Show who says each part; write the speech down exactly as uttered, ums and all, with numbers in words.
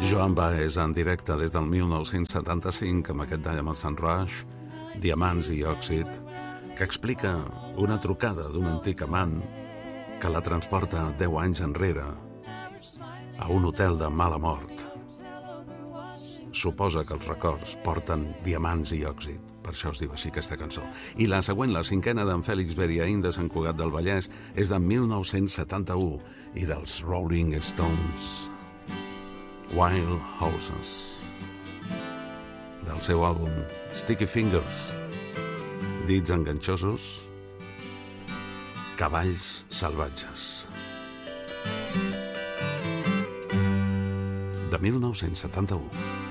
Speaker 1: Joan Baez en directe des del mil nou-cents setanta-cinc amb aquest Diamond Sun Rush, Diamants i òxid, que explica una trucada d'un antic amant que la transporta deu anys enrere a un hotel de mala mort. Suposa que els records porten diamants i òxid, per això es diu així aquesta cançó. I la següent, la cinquena d'en Fèlix Beriaín de Sant Cugat del Vallès, és de mil nou-cents setanta-u i dels Rolling Stones. Wild Horses, del seu àlbum Sticky Fingers, dits enganxosos, cavalls salvatges, de mil nou-cents setanta-u.